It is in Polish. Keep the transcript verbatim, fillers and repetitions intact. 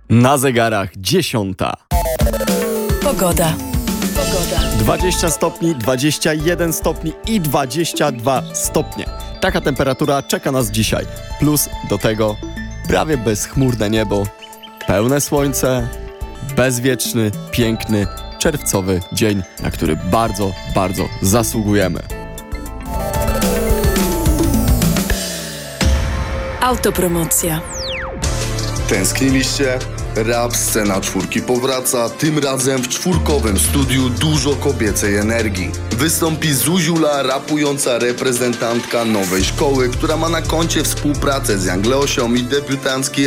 Na zegarach dziesiąta. Pogoda. Pogoda. dwadzieścia stopni, dwadzieścia jeden stopni i dwadzieścia dwa stopnie. Taka temperatura czeka nas dzisiaj. Plus do tego prawie bezchmurne niebo, pełne słońce, bezwieczny, piękny, czerwcowy dzień, na który bardzo, bardzo zasługujemy. Autopromocja. Tęskniliście? Rap Scena Czwórki powraca, tym razem w czwórkowym studiu dużo kobiecej energii. Wystąpi Zuziula, rapująca reprezentantka nowej szkoły, która ma na koncie współpracę z Young Leosią i debiutancki